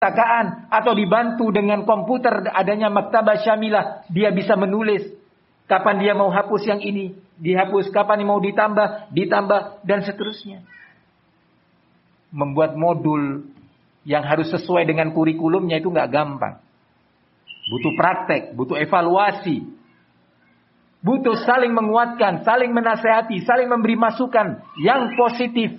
perpustakaan atau dibantu dengan komputer, adanya maktabah syamilah, dia bisa menulis. Kapan dia mau hapus yang ini, dihapus. Kapan dia mau ditambah, dan seterusnya. Membuat modul yang harus sesuai dengan kurikulumnya itu nggak gampang. Butuh praktek, butuh evaluasi. Butuh saling menguatkan, saling menasehati, saling memberi masukan yang positif.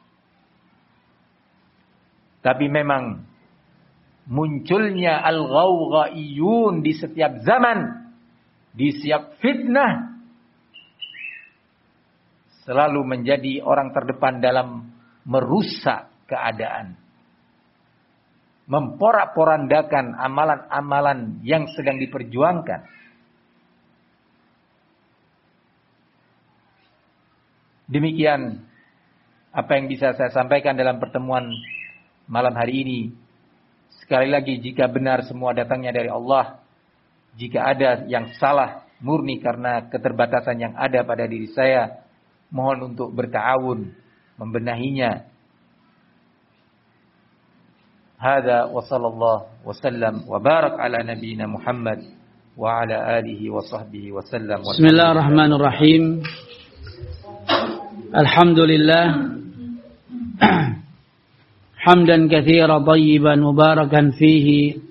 Tapi memang munculnya al-ghawghaiyun di setiap zaman, di setiap fitnah, selalu menjadi orang terdepan dalam merusak keadaan. Memporak-porandakan amalan-amalan yang sedang diperjuangkan. Demikian apa yang bisa saya sampaikan dalam pertemuan malam hari ini. Sekali lagi, jika benar semua datangnya dari Allah, jika ada yang salah murni karena keterbatasan yang ada pada diri saya, mohon untuk berta'awun membenahinya. Hada wa sallallahu wa sallam wa barak ala nabiyyina Muhammad wa ala alihi wa sahbihi wa sallam. Bismillahirrahmanirrahim. Alhamdulillah hamdan katsiran thayyiban mubarakan fihi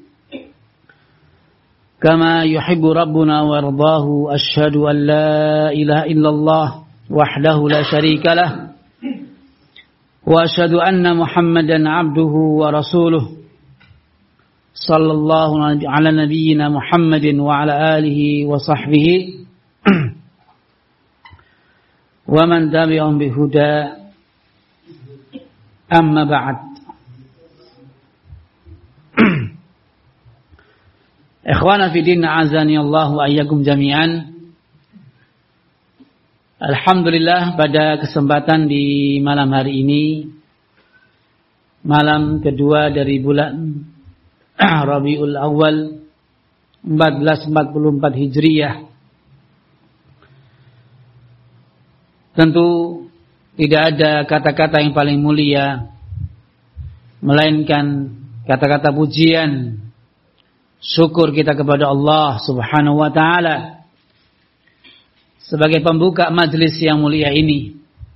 kama yuhibbu rabbuna wa yardahu. Asyhadu an la ilaha illallah wahdahu la syarika lah wa asyhadu anna Muhammadan abduhu wa rasuluh sallallahu ala nabiyyina Muhammadin wa ala alihi wa sahbihi wa man tabi'ahum bihuda, amma ba'd. Ikhwana fi din, azani Allah wa iyyakum jami'an. Alhamdulillah, pada kesempatan di malam hari ini, malam kedua dari bulan Rabiul Awal 1444 Hijriyah, tentu tidak ada kata-kata yang paling mulia melainkan kata-kata pujian syukur kita kepada Allah Subhanahu wa taala sebagai pembuka majelis yang mulia ini.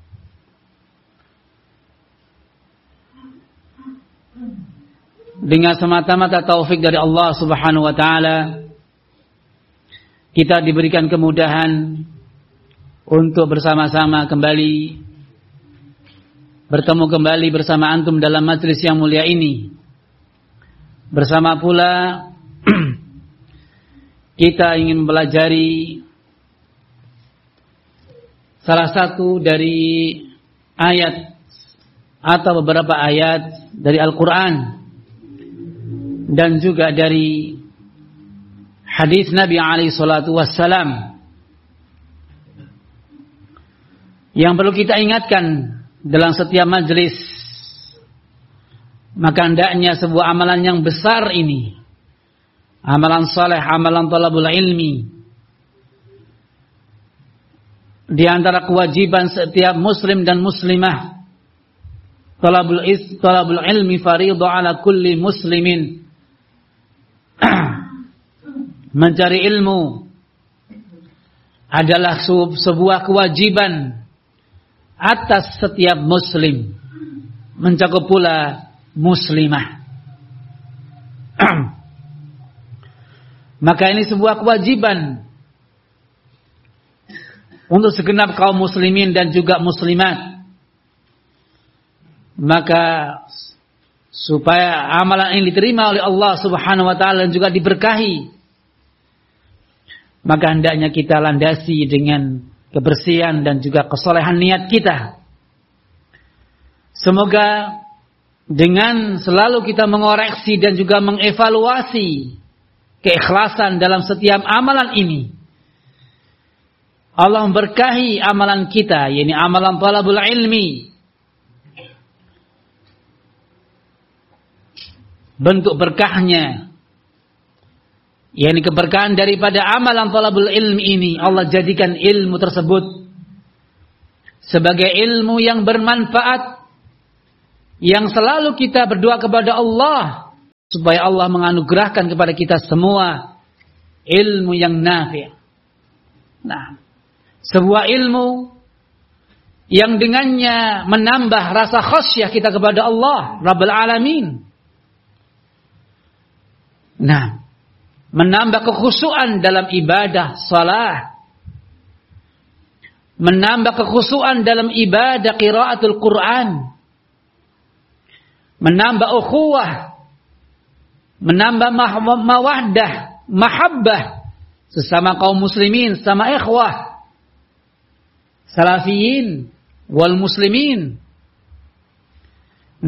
Dengan semata-mata taufik dari Allah Subhanahu wa taala, kita diberikan kemudahan untuk bersama-sama kembali bertemu kembali bersama antum dalam majelis yang mulia ini. Bersama pula kita ingin mempelajari salah satu dari ayat atau beberapa ayat dari Al-Quran dan juga dari hadis Nabi alaihi salatu wassalam yang perlu kita ingatkan dalam setiap majelis. Maka hendaknya sebuah amalan yang besar ini, amalan saleh, amalan talabul ilmi, di antara kewajiban setiap muslim dan muslimah, talabul ilmi fardhu ala kulli muslimin. Mencari ilmu adalah sebuah kewajiban atas setiap muslim, mencakup pula muslimah. Maka ini sebuah kewajiban untuk segenap kaum muslimin dan juga muslimat. Maka supaya amalan ini diterima oleh Allah Subhanahu wa taala dan juga diberkahi, maka hendaknya kita landasi dengan kebersihan dan juga kesolehan niat kita. Semoga dengan selalu kita mengoreksi dan juga mengevaluasi keikhlasan dalam setiap amalan ini, Allah memberkahi amalan kita, yakni amalan talabul ilmi. Bentuk berkahnya, yakni keberkahan daripada amalan talabul ilmi ini, Allah jadikan ilmu tersebut sebagai ilmu yang bermanfaat, yang selalu kita berdoa kepada Allah supaya Allah menganugerahkan kepada kita semua ilmu yang nafi'. Nah, sebuah ilmu yang dengannya menambah rasa khasyah kita kepada Allah Rabbul Alamin. Nah, menambah kekhusyuan dalam ibadah salat, menambah kekhusyuan dalam ibadah qiraatul Quran, menambah ukhuwah, menambah mawaddah, mahabbah sesama kaum muslimin, sama ikhwah salafiyin wal muslimin. 6.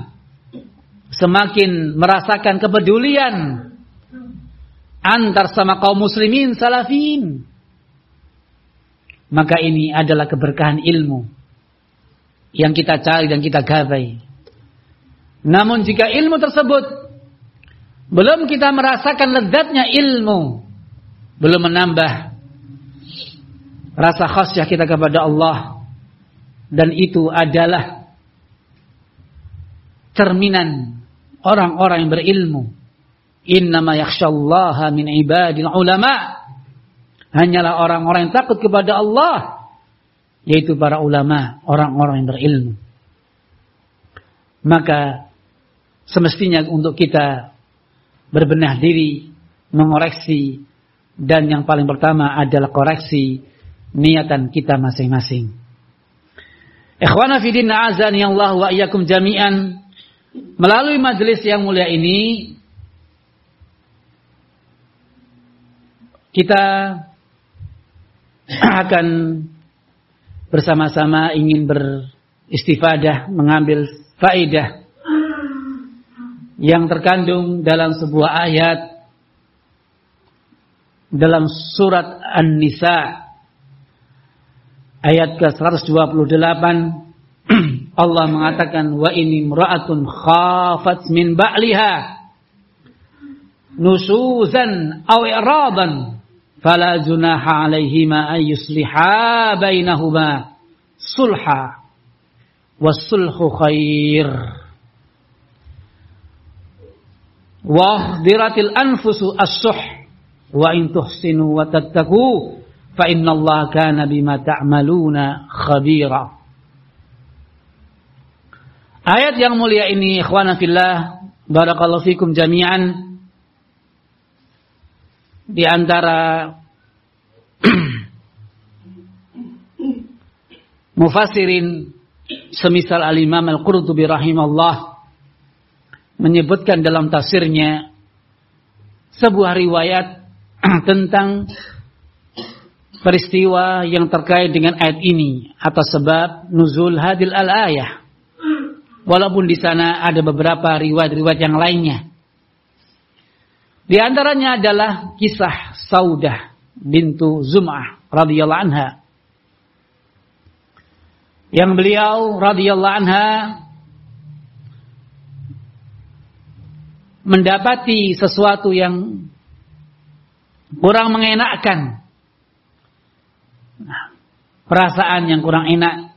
Semakin merasakan kepedulian antar sama kaum muslimin salafiyin. Maka ini adalah keberkahan ilmu yang kita cari dan kita gapai. Namun jika ilmu tersebut belum kita merasakan lezatnya ilmu, belum menambah rasa khasyah kita kepada Allah, dan itu adalah cerminan orang-orang yang berilmu. Innama yakhsyallaha min ibadil ulama. Hanyalah orang-orang yang takut kepada Allah, yaitu para ulama, orang-orang yang berilmu. Maka semestinya untuk kita berbenah diri, mengoreksi, dan yang paling pertama adalah koreksi niatan kita masing-masing. Ikhwana fillah a'azani Allah wa iyyakum jami'an. Melalui majelis yang mulia ini kita akan bersama-sama ingin beristifadah, mengambil faedah yang terkandung dalam sebuah ayat dalam surat An-Nisa ayat ke-128. Allah mengatakan, wa in imra'atun khafat min ba'liha nusuzan aw i'radan fala junaha 'alaihima ay yusliha bainahuma sulha was-sulhu khair. Wa diratil anfusu as-suh wa in tuhsinu wa tattaqu fa innallaha kana bima ta'maluna khabira. Ayat yang mulia ini, ikhwana fillah, barakallahu fikum jami'an, di antara mufassirin semisal al-Imam Al-Qurtubi rahimahullah menyebutkan dalam tafsirnya sebuah riwayat tentang peristiwa yang terkait dengan ayat ini atau sebab nuzul hadil al-ayah. Walaupun di sana ada beberapa riwayat-riwayat yang lainnya. Di antaranya adalah kisah Saudah bintu Zum'ah radhiyallahu anha. Yang beliau radhiyallahu anha mendapati sesuatu yang kurang mengenakkan. Perasaan yang kurang enak.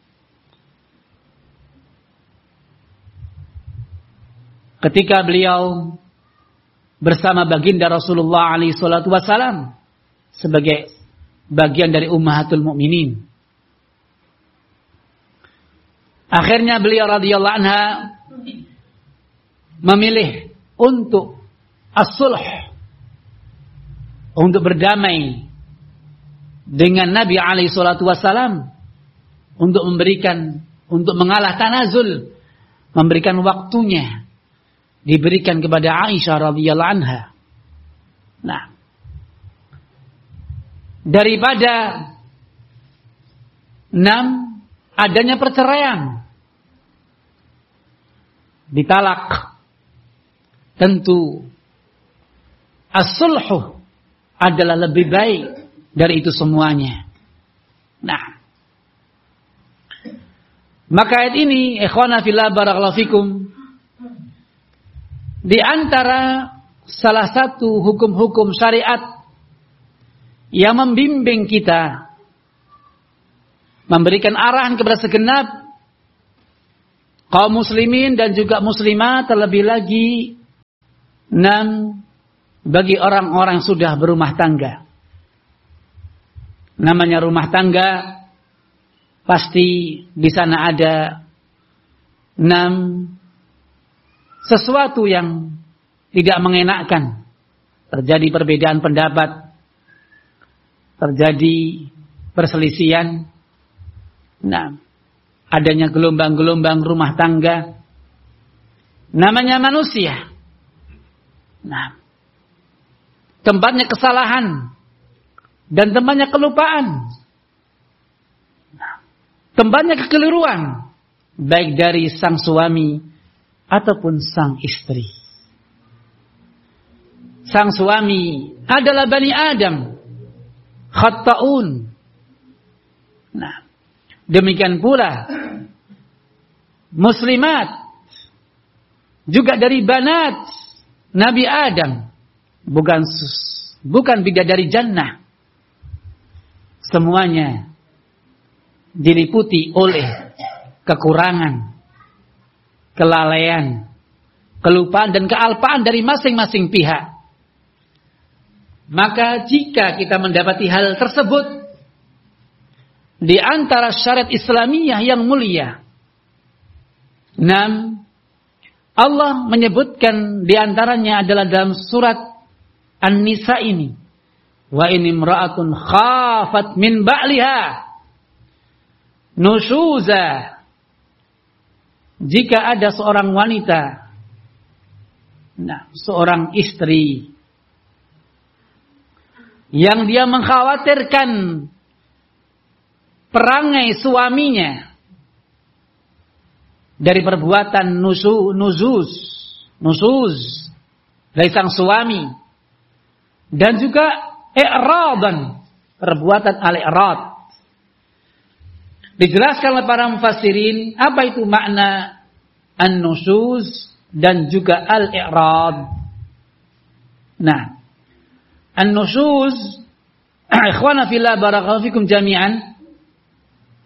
Ketika beliau bersama baginda Rasulullah alaihi salatu wasalam sebagai bagian dari ummahatul mukminin. Akhirnya beliau radhiyallahu anha memilih untuk as-sulh, untuk berdamai dengan Nabi alaihi salatu wasalam, untuk mengalah tanazul, memberikan waktunya, diberikan kepada Aisyah radhiyallahu anha. Nah, daripada 6 adanya perceraian, ditalak, tentu as-sulhu adalah lebih baik dari itu semuanya. Nah, maka ayat ini, ikhwana fillah barakallahu fikum, di antara salah satu hukum-hukum syariat yang membimbing kita, memberikan arahan kepada segenap kaum muslimin dan juga muslimat, terlebih lagi Bagi orang-orang yang sudah berumah tangga. Namanya rumah tangga, pasti di sana ada sesuatu yang tidak mengenakkan. Terjadi perbedaan pendapat, terjadi perselisihan. Adanya gelombang-gelombang rumah tangga. Namanya manusia. Tempatnya kesalahan dan tempatnya kelupaan. Tempatnya kekeliruan, baik dari sang suami ataupun sang istri. Sang suami adalah Bani Adam, khata'un. Demikian pula muslimat juga dari banat Nabi Adam, bukan bidadari jannah. Semuanya diliputi oleh kekurangan, kelalaian, kelupaan dan kealpaan dari masing-masing pihak. Maka jika kita mendapati hal tersebut di antara syariat Islamiyah yang mulia, Allah menyebutkan di antaranya adalah dalam surat An-Nisa ini, wa in imra'atun khafat min ba'liha nusyuza, jika ada seorang wanita, seorang istri yang dia mengkhawatirkan perangai suaminya dari perbuatan nuzuz dari sang suami, dan juga i'radan, perbuatan al-i'rad. Dijelaskan oleh para mufassirin apa itu makna an-nuzuz dan juga al-i'rad. An-nuzuz, ikhwana fillah barakallahu fikum jami'an,